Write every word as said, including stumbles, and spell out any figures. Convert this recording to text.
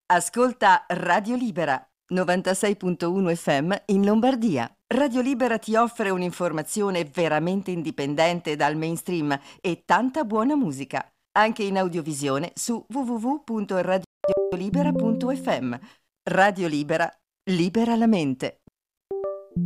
Ascolta Radio Libera, novantasei virgola uno F M in Lombardia. Radio Libera ti offre un'informazione veramente indipendente dal mainstream e tanta buona musica, anche in audiovisione su w w w punto radiolibera punto f m. Radio Libera, libera la mente.